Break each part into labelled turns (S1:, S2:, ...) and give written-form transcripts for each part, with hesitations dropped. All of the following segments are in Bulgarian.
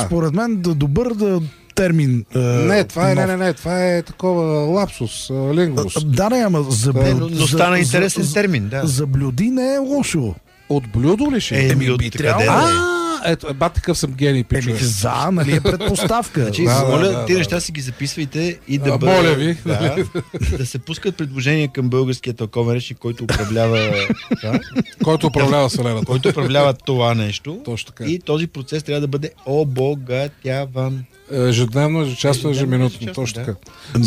S1: според мен добър термин.
S2: Това е такова лапсус, лингвус.
S1: Да, ама
S3: но стана интересен термин, да.
S1: Заблюди не е лошо.
S2: От блюдо ли ще?
S1: Би трябвало.
S2: Ето, такъв съм гений, пичове.
S1: Нали е предпоставка.
S3: Значи, моля, тези неща си ги записвайте и да бъдат...
S2: Моля ви.
S3: Да се пускат предложения към българския тълковен речник, който управлява...
S2: Който управлява Вселената.
S3: Който управлява това нещо.
S2: Точно така.
S3: И този процес трябва да бъде обогатяван.
S2: Ежедневно, ежечасно, ежеминутно. Точно така.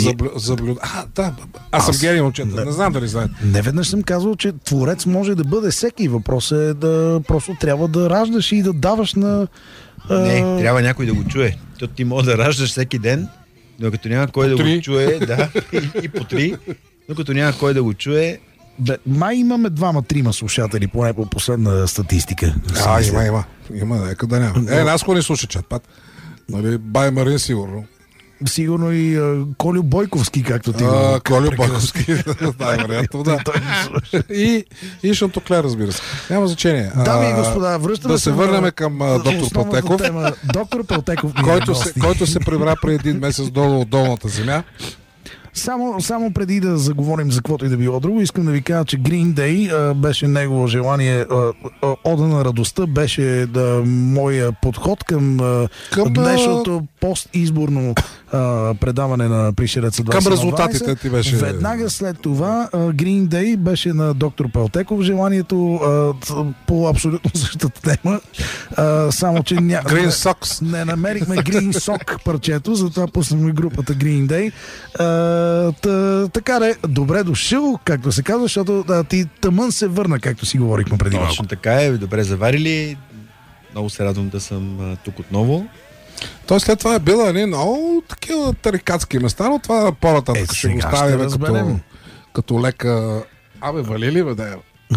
S2: Аз съм гений, момчета. Не знам дали знаете.
S1: Не веднъж съм казвал, че творец може да бъде всеки. Въпросът е да просто трябва да раждаш и да даваш на...
S3: Не, трябва някой да го чуе. Ти може да раждаш всеки ден, докато няма кой да го чуе. Да, и по 3. Докато няма кой да го чуе.
S1: Май имаме 2-3 слушатели, поне по последна статистика.
S2: Има, нека да няма. Нас го не слуша чат-пат. Нали, Бай Марин сигурно.
S1: Сигурно и Колю Бойковски, както ти го...
S2: Колю Бойковски, вероятно, да. И Шантоклер, разбира се. Няма значение.
S1: Дами и господа, връщаме
S2: да се върнем към доктор Пълтеков.
S1: Доктор Пълтеков,
S2: който се прибра преди един месец долу от долната земя.
S1: Само преди да заговорим за каквото и да било друго, искам да ви кажа, че Green Day беше негово желание, Ода на радостта беше моя подход към днешното постизборно предаване на Пришелеца 2012.
S2: Към резултатите ти беше.
S1: Веднага след това Green Day беше на доктор Пълтеков желанието по абсолютно същата тема. Само, че
S2: Green Socks.
S1: Не намерихме Green Sock парчето, затова пуснахме групата Green Day. Така добре дошъл, както се казва, защото ти тъмън се върна, както си говорихме преди малко.
S3: Точно така е, добре заварили. Много се радвам да съм тук отново.
S2: Той след това е била много такива тарикатски места, но това по-нататък ще го ставим като лека... вали ли, бе,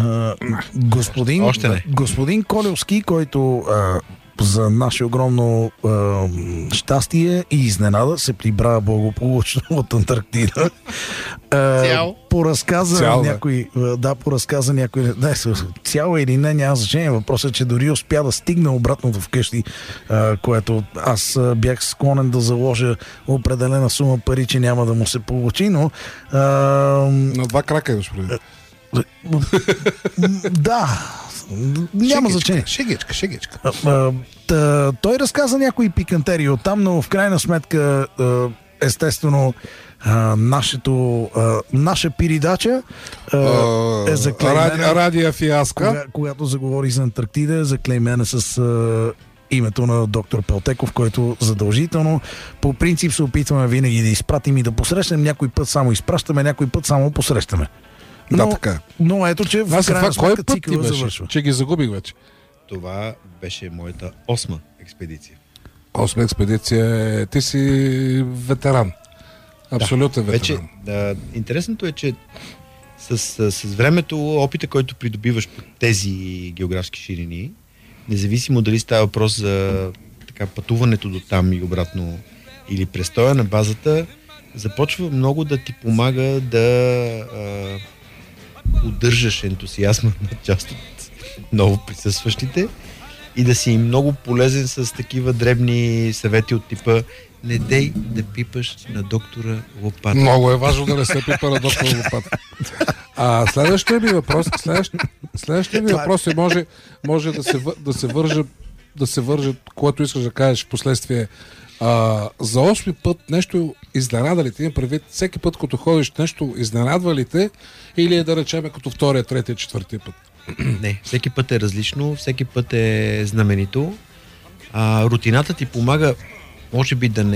S1: господин Колевски, който за наше огромно щастие и изненада се прибра благополучно от Антарктида. Поразказа някой... Цяло или не, няма значение. Въпросът е, че дори успя да стигне обратно вкъщи, което аз бях склонен да заложа определена сума пари, че няма да му се получи, но...
S2: На 2 крака имаш преди.
S1: Да, няма значение.
S2: Шегичка.
S1: Той разказа някои пикантерии оттам, но в крайна сметка, естествено, наша передача е заклеймена.
S2: Радия фиаска.
S1: Когато заговори за Антарктида, е заклеймена с името на доктор Пълтеков, който задължително по принцип се опитваме винаги да изпратим и да посрещнем. Някой път само изпращаме, някой път само посрещаме. Но ето, че в крайна сметка цикъла завършва.
S2: Че ги загубих вече.
S3: Това беше моята 8-ма експедиция.
S2: 8-ма експедиция. Ти си ветеран. Абсолютен ветеран.
S3: Вече, интересното е, че с времето, опита, който придобиваш по тези географски ширини, независимо дали става въпрос за пътуването до там и обратно или престоя на базата, започва много да ти помага да удържаш ентусиазма на част от ново присъстващите и да си много полезен с такива дребни съвети от типа: не дей да пипаш на доктора лопата.
S2: Много е важно да не се пипа на доктора лопата. Следващия ми въпрос е може да се върже, което искаш да кажеш в последствие. За 8 път нещо изненада ли те? Имам предвид, всеки път, като ходиш, нещо изненадва ли те, или е, да речем, като втория, третия, четвъртия път?
S3: Не, всеки път е различно, всеки път е знаменито. Рутината ти помага, може би, да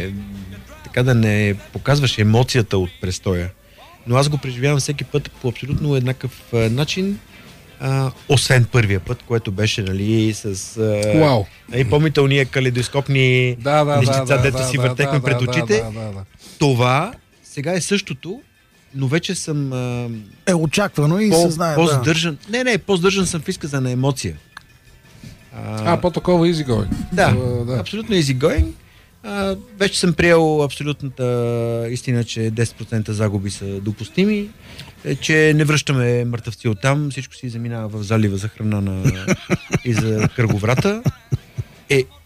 S3: не показваш емоцията от престоя. Но аз го преживявам всеки път по абсолютно еднакъв начин, освен първия път, което беше, с помните уния калейдоскопни нещица, дето си въртехме пред очите. Това сега е същото, но вече съм
S1: очаквано и се знае.
S3: По-сдържан. Не, по-сдържан съм в изказа на емоция.
S2: По-такова easy going.
S3: Да, абсолютно easy going. Вече съм приел абсолютната истина, че 10% загуби са допустими, че не връщаме мъртъвци оттам, всичко си заминава в залива за храна и за кръговрата.